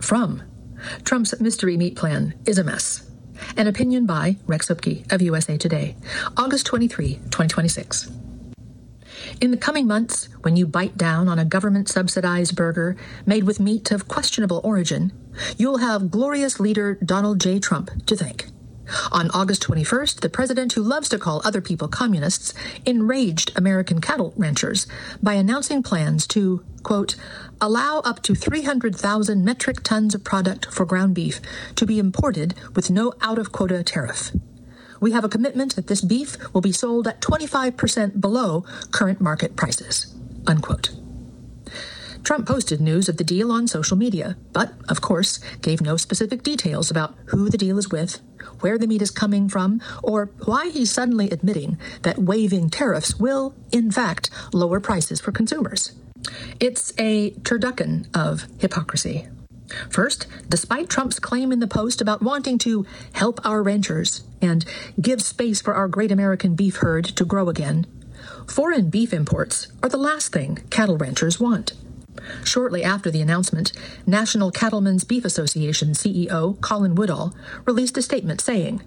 from. Trump's mystery meat plan is a mess. An opinion by Rex Hupke of USA Today, August 23, 2026. In the coming months, when you bite down on a government-subsidized burger made with meat of questionable origin, you'll have glorious leader Donald J. Trump to thank. On August 21st, the president, who loves to call other people communists, enraged American cattle ranchers by announcing plans to, quote, allow up to 300,000 metric tons of product for ground beef to be imported with no out-of-quota tariff. We have a commitment that this beef will be sold at 25% below current market prices, unquote. Trump posted news of the deal on social media, but, of course, gave no specific details about who the deal is with, where the meat is coming from, or why he's suddenly admitting that waiving tariffs will, in fact, lower prices for consumers. It's a turducken of hypocrisy. First, despite Trump's claim in the Post about wanting to help our ranchers and give space for our great American beef herd to grow again, foreign beef imports are the last thing cattle ranchers want. Shortly after the announcement, National Cattlemen's Beef Association CEO Colin Woodall released a statement saying,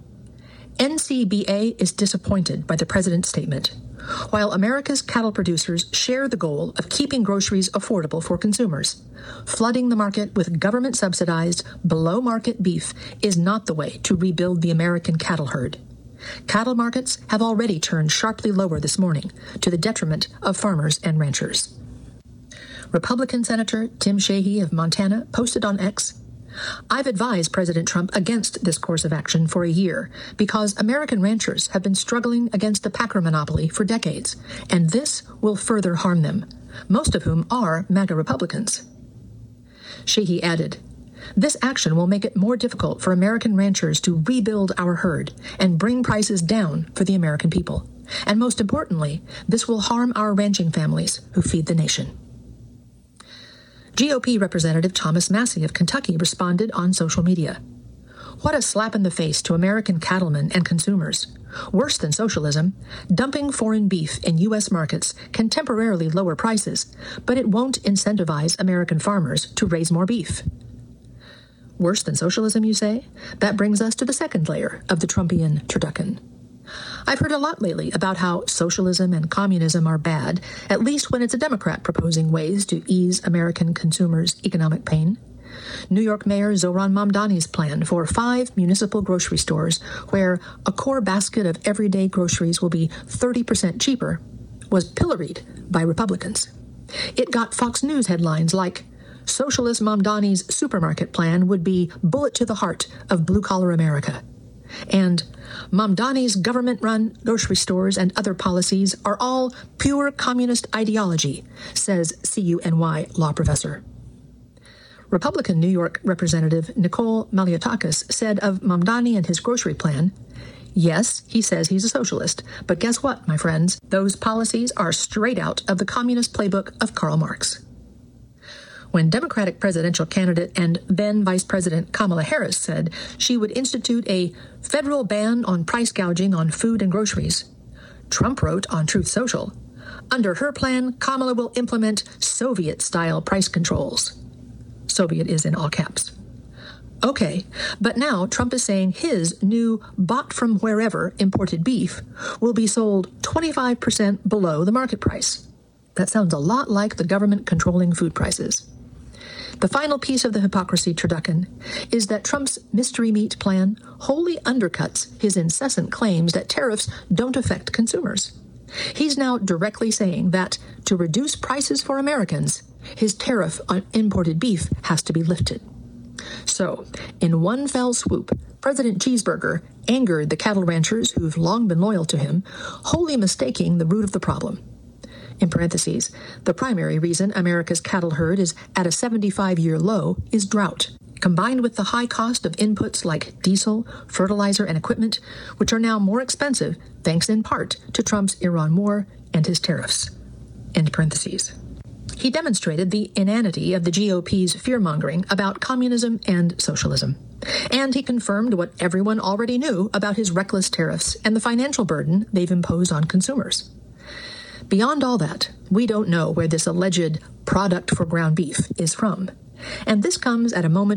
NCBA is disappointed by the president's statement. While America's cattle producers share the goal of keeping groceries affordable for consumers, flooding the market with government-subsidized, below-market beef is not the way to rebuild the American cattle herd. Cattle markets have already turned sharply lower this morning, to the detriment of farmers and ranchers. Republican Senator Tim Sheehy of Montana posted on X, I've advised President Trump against this course of action for a year because American ranchers have been struggling against the packer monopoly for decades, and this will further harm them, most of whom are MAGA Republicans. Sheehy added, this action will make it more difficult for American ranchers to rebuild our herd and bring prices down for the American people. And most importantly, this will harm our ranching families who feed the nation. GOP Representative Thomas Massie of Kentucky responded on social media. What a slap in the face to American cattlemen and consumers. Worse than socialism, dumping foreign beef in U.S. markets can temporarily lower prices, but it won't incentivize American farmers to raise more beef. Worse than socialism, you say? That brings us to the second layer of the Trumpian turducken. I've heard a lot lately about how socialism and communism are bad, at least when it's a Democrat proposing ways to ease American consumers' economic pain. New York Mayor Zohran Mamdani's plan for 5 municipal grocery stores where a core basket of everyday groceries will be 30% cheaper was pilloried by Republicans. It got Fox News headlines like, Socialist Mamdani's supermarket plan would be bullet to the heart of blue-collar America. And Mamdani's government-run grocery stores and other policies are all pure communist ideology, says CUNY law professor. Republican New York Representative Nicole Maliotakis said of Mamdani and his grocery plan, yes, he says he's a socialist, but guess what, my friends? Those policies are straight out of the communist playbook of Karl Marx. When Democratic presidential candidate and then Vice President Kamala Harris said she would institute a federal ban on price gouging on food and groceries, Trump wrote on Truth Social, under her plan, Kamala will implement Soviet-style price controls. Soviet is in all caps. Okay, but now Trump is saying his new bought-from-wherever imported beef will be sold 25% below the market price. That sounds a lot like the government controlling food prices. The final piece of the hypocrisy turducken is that Trump's mystery meat plan wholly undercuts his incessant claims that tariffs don't affect consumers. He's now directly saying that to reduce prices for Americans, his tariff on imported beef has to be lifted. So, in one fell swoop, President Cheeseburger angered the cattle ranchers who've long been loyal to him, wholly mistaking the root of the problem. In parentheses, the primary reason America's cattle herd is at a 75-year low is drought, combined with the high cost of inputs like diesel, fertilizer, and equipment, which are now more expensive thanks in part to Trump's Iran war and his tariffs. End parentheses. He demonstrated the inanity of the GOP's fear-mongering about communism and socialism. And he confirmed what everyone already knew about his reckless tariffs and the financial burden they've imposed on consumers. Beyond all that, we don't know where this alleged product for ground beef is from. And this comes at a moment